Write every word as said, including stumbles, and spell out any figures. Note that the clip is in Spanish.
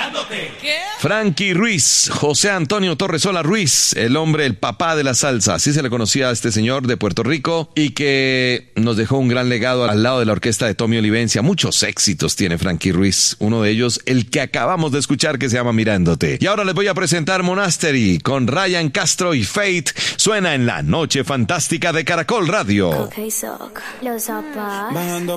¿Qué? Frankie Ruiz, José Antonio Torresola Ruiz, el hombre, el papá de la salsa. Así se le conocía a este señor de Puerto Rico y que nos dejó un gran legado al lado de la orquesta de Tommy Olivencia. Muchos éxitos tiene Frankie Ruiz. Uno de ellos, el que acabamos de escuchar, que se llama Mirándote. Y ahora les voy a presentar Monastery con Ryan Castro y Fate. Suena en la Noche Fantástica de Caracol Radio. Okay, so, los zapatos. Bajando